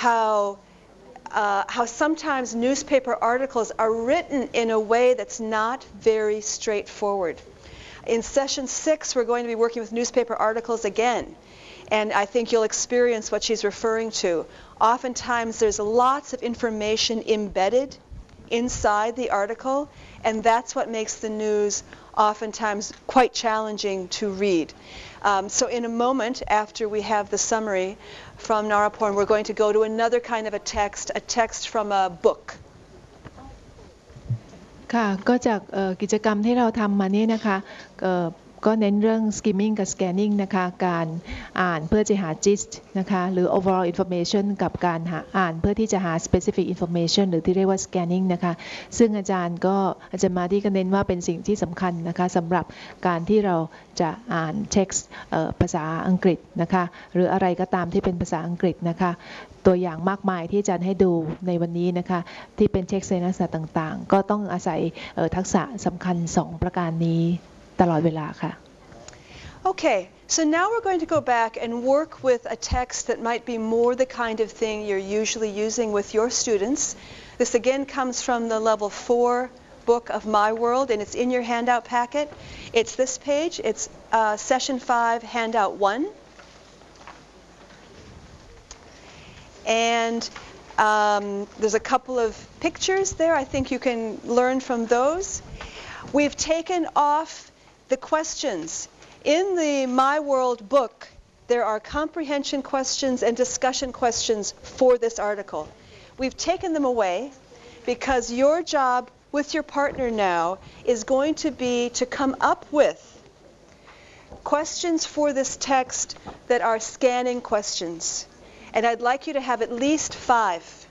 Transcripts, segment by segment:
how sometimes newspaper articles are written in a way that's not very straightforward. In session 6, we're going to be working with newspaper articles again. And I think you'll experience what she's referring to. Oftentimes there's lots of information embedded inside the article, and that's what makes the news oftentimes quite challenging to read. So in a moment, after we have the summary from Naraporn, we're going to go to another kind of a text from a book. ค่ะก็จากกิจกรรมที่เราทำมานี่นะคะก็เน้นเรื่อง skimming กับ scanning นะคะการอ่านเพื่อจะหา gist นะคะหรือ overall information กับการอ่านเพื่อที่จะหา specific information หรือที่เรียกว่า scanning นะคะซึ่งอาจารย์มาที่ก็เน้นว่าเป็นสิ่งที่สำคัญนะคะสำหรับการที่เราจะอ่าน text ภาษาอังกฤษนะคะหรืออะไรก็ตามที่เป็นภาษาอังกฤษนะคะตัวอย่างมากมายที่อาจารย์ให้ดูในวันนี้นะคะที่เป็น text ในลักษณะต่างๆก็ต้องอาศัยทักษะสำคัญ2ประการนี้ตลอดเวลาค่ะ Okay, so now we're going to go back and work with a text that might be more the kind of thing you're usually using with your students. This again comes from the level 4 book of My World, and it's in your handout packet. It's this page. It's session 5, handout 1. And there's a couple of pictures there. I think you can learn from those. We've taken off the questions. In the My World book, there are comprehension questions and discussion questions for this article. We've taken them away because your job with your partner now is going to be to come up with questions for this text that are scanning questions. And I'd like you to have at least 5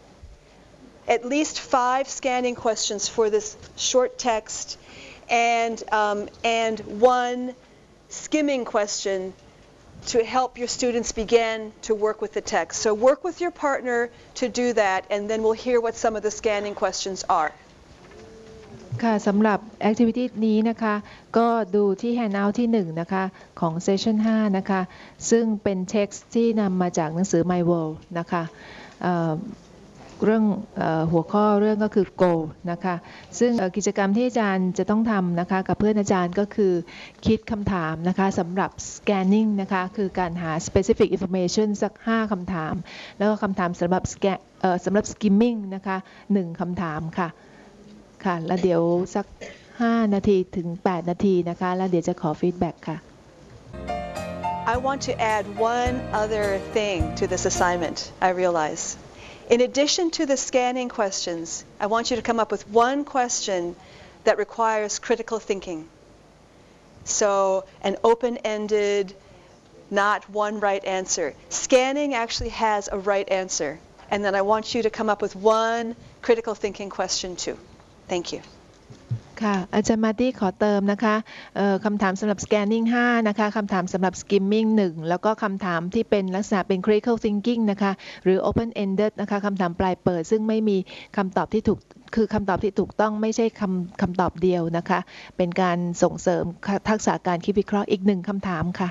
scanning questions for this short text, and 1 skimming question to help your students begin to work with the text. So work with your partner to do that, and then we'll hear what some of the scanning questions are. ค่ะสำหรับ activity นี้นะคะก็ดูที่ handout ที่1นะคะของ session 5นะคะซึ่งเป็น text ที่นำมาจากหนังสือ My World นะคะเรื่องหัวข้อเรื่องก็คือ Go นะคะซึ่งกิจกรรมที่อาจารย์จะต้องทำนะคะกับเพื่อนอาจารย์ก็คือคิดคำถามนะคะสำหรับ scanning นะคะคือการหา specific information สัก5คำถามแล้วก็คำถามสำหรับ skimming นะคะ1คำถามค่ะค่ะแล้วเดี๋ยวสัก5นาทีถึง8นาทีนะคะแล้วเดี๋ยวจะขอ feedback ค่ะ I want to add one other thing to this assignment, I realize. In addition to the scanning questions, I want you to come up with one question that requires critical thinking. So an open-ended, not one right answer. Scanning actually has a right answer. And then I want you to come up with one critical thinking question too. Thank you. ค่ะอาจารย์มาตี้ขอเติมนะคะคำถามสำหรับ scanning 5นะคะคำถามสำหรับ skimming 1แล้วก็คำถามที่เป็นลักษณะเป็น critical thinking นะคะหรือ open ended นะคะคำถามปลายเปิดซึ่งไม่มีคำตอบที่ถูกคือคำตอบที่ถูกต้องไม่ใช่คำตอบเดียวนะคะเป็นการส่งเสริมทักษะการคิดวิเคราะห์อีก1คำถามค่ะ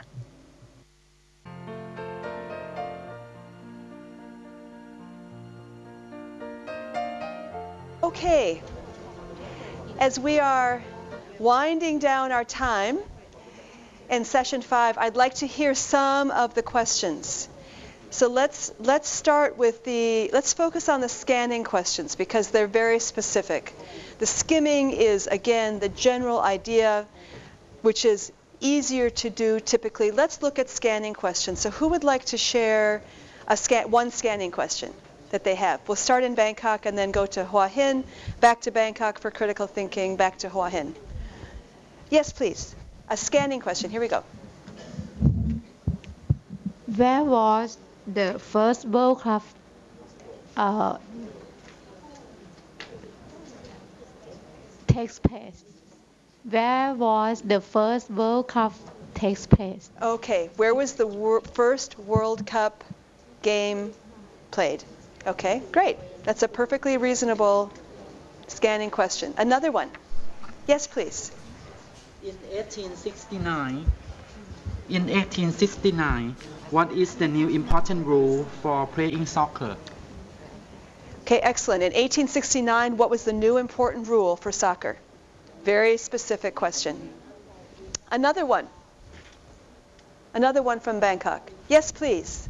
Okay. As we are winding down our time in session 5, I'd like to hear some of the questions. So let's start with let's focus on the scanning questions because they're very specific. The skimming is, again, the general idea, which is easier to do typically. Let's look at scanning questions. So who would like to share one scanning question that they have? We'll start in Bangkok and then go to Hua Hin, back to Bangkok for critical thinking, back to Hua Hin. Yes, please. A scanning question. Here we go. Where was the first World Cup takes place? Where was the first World Cup takes place? Okay, where was the first World Cup game played? Okay, great. That's a perfectly reasonable scanning question. Another one. Yes, please. In 1869, In 1869, what is the new important rule for playing soccer? Okay, excellent. In 1869, what was the new important rule for soccer? Very specific question. Another one. Another one from Bangkok. Yes, please.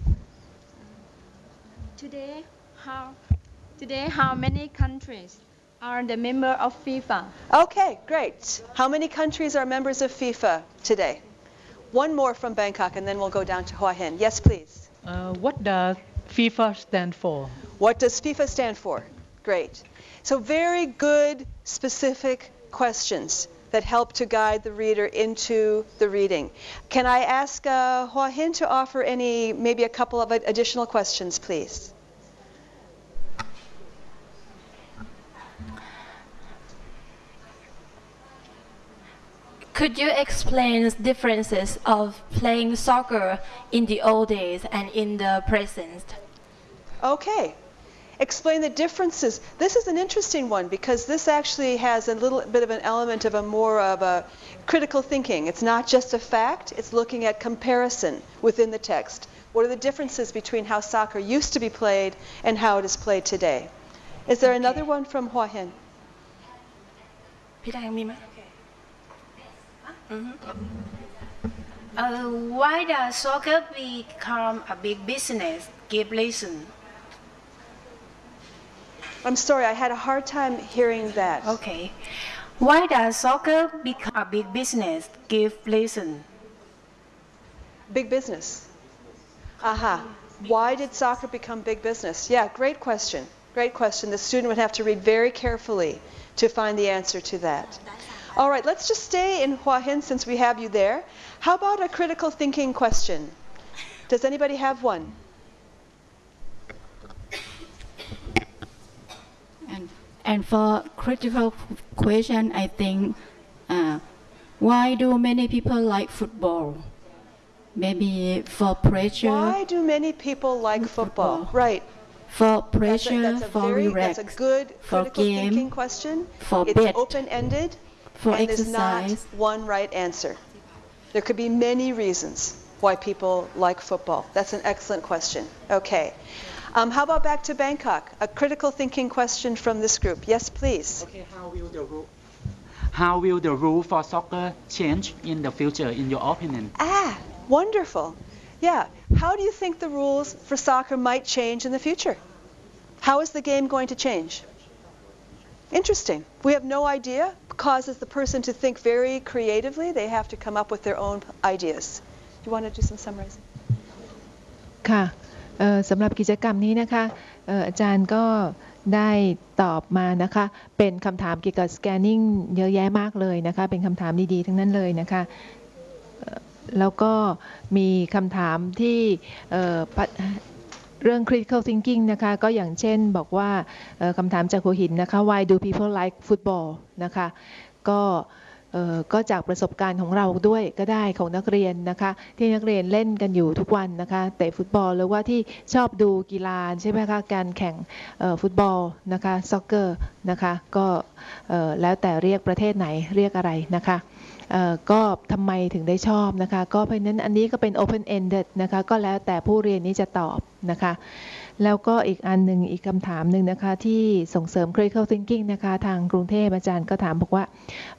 Today, how many countries are the member of FIFA? Okay, great. How many countries are members of FIFA today? One more from Bangkok, and then we'll go down to Hua Hin. Yes, please. What does FIFA stand for? What does FIFA stand for? Great. So very good, specific questions that help to guide the reader into the reading. Can I ask Hua Hin to offer maybe a couple of additional questions, please? Could you explain the differences of playing soccer in the old days and in the present? Okay. Explain the differences. This is an interesting one because this actually has a little bit of an element of a critical thinking. It's not just a fact, it's looking at comparison within the text. What are the differences between how soccer used to be played and how it is played today? Is there another one from Hua Hin? Why does soccer become a big business? Give reason. I'm sorry, I had a hard time hearing that. Okay. Why does soccer become a big business? Give reason. Big business. Aha. Why did soccer become big business? Yeah, great question. Great question. The student would have to read very carefully to find the answer to that. All right, let's just stay in Hua Hin since we have you there. How about a critical thinking question? Does anybody have one? And for critical question, I think, why do many people like football? Maybe for pressure. Why do many people like football? Right. For pressure, for relax, that's a good for critical game, thinking question. for It's bet, open-ended, for and there's not exercise. one right answer. There could be many reasons why people like football. That's an excellent question. Okay. How about back to Bangkok? A critical thinking question from this group. Yes, please. Okay, how will the rule for soccer change in the future, in your opinion? Wonderful. Yeah. How do you think the rules for soccer might change in the future? How is the game going to change? Interesting. We have no idea. It causes the person to think very creatively. They have to come up with their own ideas. Do you want to do some summarizing? ค่ะสำหรับกิจกรรมนี้นะคะอาจารย์ก็ได้ตอบมานะคะเป็นคำถามเกี่ยวกับ scanning เยอะแยะมากเลยนะคะเป็นคำถามดีๆทั้งนั้นเลยนะคะแล้วก็มีคำถามที่เรื่อง critical thinking นะคะก็อย่างเช่นบอกว่าคำถามจากหัวหินนะคะ why do people like football นะคะก็จากประสบการณ์ของเราด้วยก็ได้ของนักเรียนนะคะที่นักเรียนเล่นกันอยู่ทุกวันนะคะเตะฟุตบอลหรือว่าที่ชอบดูกีฬาใช่ไหมคะการแข่งฟุตบอลนะคะซ็อกเกอร์นะคะก็แล้วแต่เรียกประเทศไหนเรียกอะไรนะคะก็ทำไมถึงได้ชอบนะคะก็เพราะนั้นอันนี้ก็เป็น open ended นะคะก็แล้วแต่ผู้เรียนนี้จะตอบนะคะแล้วก็อีกอันหนึ่งอีกคำถามหนึ่งนะคะที่ส่งเสริม critical thinking นะคะทางกรุงเทพอาจารย์ก็ถามบอกว่า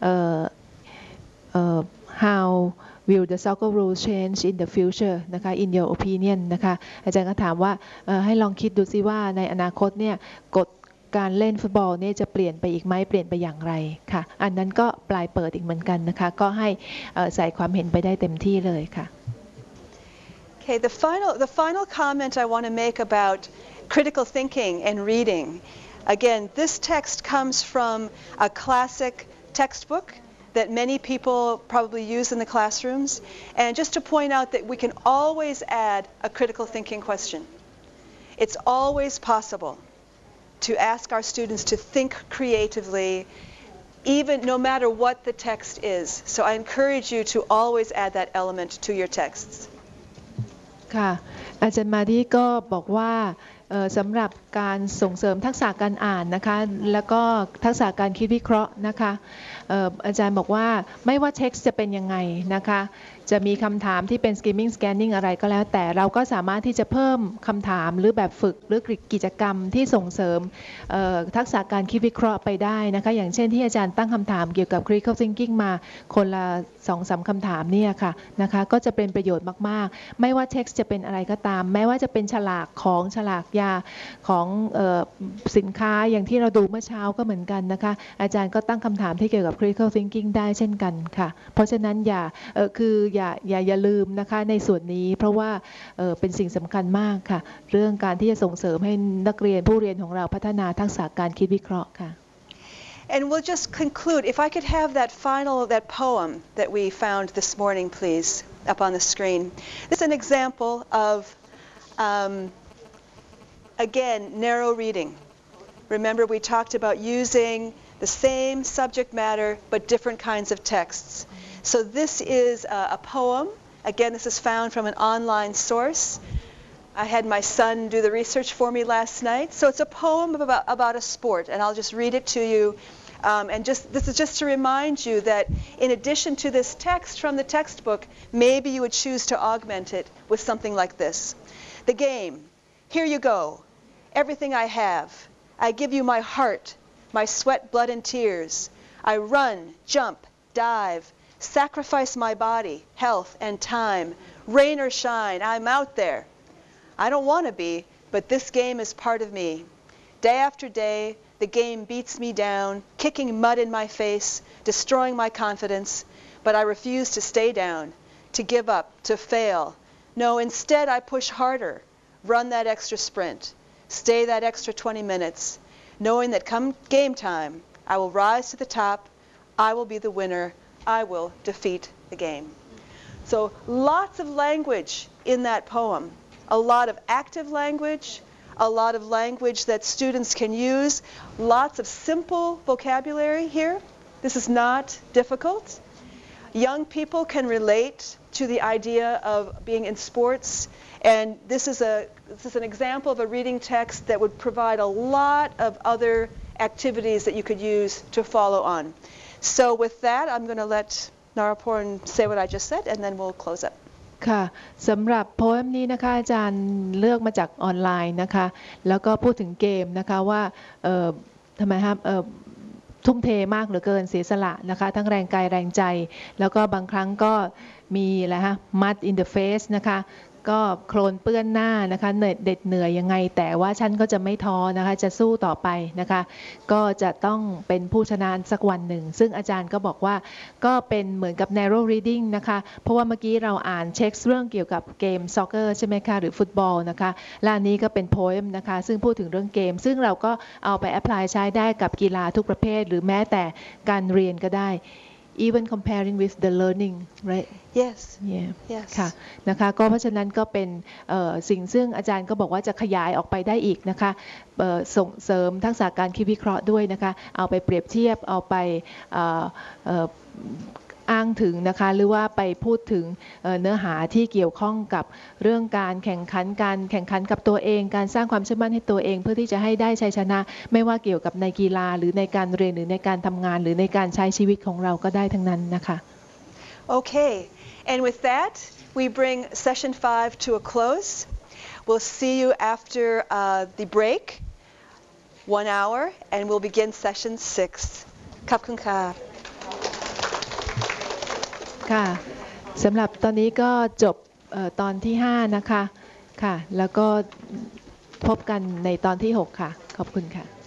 how will the soccer rules change in the future นะคะ in your opinion นะคะอาจารย์ก็ถามว่าให้ลองคิดดูซิว่าในอนาคตเนี่ยกฎการเล่นฟุตบอลเนี่ยจะเปลี่ยนไปอีกไหมเปลี่ยนไปอย่างไรค่ะอันนั้นก็ปลายเปิดอีกเหมือนกันนะคะก็ให้ใส่ความเห็นไปได้เต็มที่เลยค่ะ Okay, the final comment I want to make about critical thinking and reading. Again, this text comes from a classic textbook that many people probably use in the classrooms. And just to point out that we can always add a critical thinking question. It's always possible to ask our students to think creatively, even no matter what the text is. So I encourage you to always add that element to your texts. ค่ะอาจารย์มาดีก็บอกว่าสำหรับการส่งเสริมทักษะการอ่านนะคะแล้วก็ทักษะการคิดวิเคราะห์นะคะอาจารย์บอกว่าไม่ว่าเท็กซ์จะเป็นยังไงนะคะจะมีคำถามที่เป็น skimming scanning อะไรก็แล้วแต่เราก็สามารถที่จะเพิ่มคำถามหรือแบบฝึกหรือกิจกรรมที่ส่งเสริมทักษะการคิดวิเคราะห์ไปได้นะคะอย่างเช่นที่อาจารย์ตั้งคำถามเกี่ยวกับ critical thinking มาคนละ 2-3 คำถามเนี่ยค่ะนะคะก็จะเป็นประโยชน์มากๆไม่ว่าเท็กซ์จะเป็นอะไรก็ตามแม้ว่าจะเป็นฉลากของฉลากยาของสินค้าอย่างที่เราดูเมื่อเช้าก็เหมือนกันนะคะอาจารย์ก็ตั้งคำถามที่เกี่ยวกับ critical thinking ได้เช่นกันค่ะเพราะฉะนั้นอย่าลืมนะคะในส่วนนี้เพราะว่าเป็นสิ่งสำคัญมากค่ะเรื่องการที่จะส่งเสริมให้นักเรียนผู้เรียนของเราพัฒนาทักษะการคิดวิเคราะห์ค่ะ And we'll just conclude. If I could have that poem that we found this morning, please, up on the screen. This is an example of, again, narrow reading. Remember, we talked about using the same subject matter but different kinds of texts. So this is a poem. Again, this is found from an online source. I had my son do the research for me last night. So it's a poem about a sport, and I'll just read it to you. This is just to remind you that in addition to this text from the textbook, maybe you would choose to augment it with something like this. The game. Here you go. Everything I have. I give you my heart, my sweat, blood, and tears. I run, jump, dive, sacrifice my body, health, and time. Rain or shine, I'm out there. I don't want to be, but this game is part of me. Day after day, the game beats me down, kicking mud in my face, destroying my confidence, but I refuse to stay down, to give up, to fail. No, instead I push harder, run that extra sprint, stay that extra 20 minutes, knowing that come game time, I will rise to the top, I will be the winner, I will defeat the game. So lots of language in that poem, a lot of active language, a lot of language that students can use, lots of simple vocabulary here. This is not difficult. Young people can relate to the idea of being in sports, and this is an example of a reading text that would provide a lot of other activities that you could use to follow on. So with that, I'm going to let Naraporn say what I just said, and then we'll close up. ค่ะสำหรับโพเอมนี้นะคะอาจารย์เลือกมาจากออนไลน์นะคะแล้วก็พูดถึงเกมนะคะว่าทำไมครับทุ่มเทมากเหลือเกินเสียสละนะคะทั้งแรงกายแรงใจแล้วก็บางครั้งก็มีอะไรฮะ mud in the face นะคะก็โคลนเปื้อนหน้านะคะเด็ดเหนื่อยยังไงแต่ว่าฉันก็จะไม่ท้อนะคะจะสู้ต่อไปนะคะก็จะต้องเป็นผู้ชนะสักวันหนึ่งซึ่งอาจารย์ก็บอกว่าก็เป็นเหมือนกับ narrow reading นะคะเพราะว่าเมื่อกี้เราอ่านเช็คเรื่องเกี่ยวกับเกมซ็อกเกอร์ใช่ไหมคะหรือฟุตบอลนะคะและอันนี้ก็เป็น poem นะคะซึ่งพูดถึงเรื่องเกมซึ่งเราก็เอาไป apply ใช้ได้กับกีฬาทุกประเภทหรือแม้แต่การเรียนก็ได้even comparing with the learning right yes yeah yes ค่ะนะคะก็เพราะฉะนั้นก็เป็นสิ่งซึ่งอาจารย์ก็บอกว่าจะขยายออกไปได้อีกนะคะส่งเสริมทักษะการคิดวิเคราะห์ด้วยนะคะเอาไปเปรียบเทียบเอาไปอ้างถึงนะคะหรือว่าไปพูดถึงเนื้อหาที่เกี่ยวข้องกับเรื่องการแข่งขันกับตัวเองการสร้างความเชื่อมั่นให้ตัวเองเพื่อที่จะให้ได้ชัยชนะไม่ว่าเกี่ยวกับในกีฬาหรือในการเรียนหรือในการทำงานหรือในการใช้ชีวิตของเราก็ได้ทั้งนั้นนะคะ Okay, and with that we bring session 5 to a close. We'll see you after the break 1 hour and we'll begin session 6. ขอบคุณค่ะค่ะสำหรับตอนนี้ก็จบตอนที่5นะคะค่ะแล้วก็พบกันในตอนที่6ค่ะขอบคุณค่ะ